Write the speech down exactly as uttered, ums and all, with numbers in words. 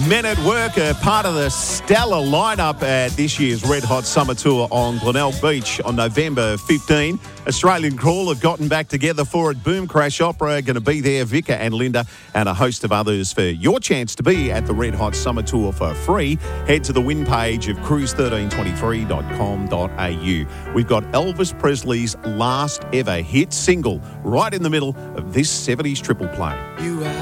Men at Work are part of the stellar lineup at this year's Red Hot Summer Tour on Glenelg Beach on November fifteenth. Australian Crawl have gotten back together for it. Boom Crash Opera are going to be there. Vika and Linda and a host of others. For your chance to be at the Red Hot Summer Tour for free, head to the win page of cruise thirteen twenty-three dot com dot a u. We've got Elvis Presley's last ever hit single right in the middle of this seventies triple play. You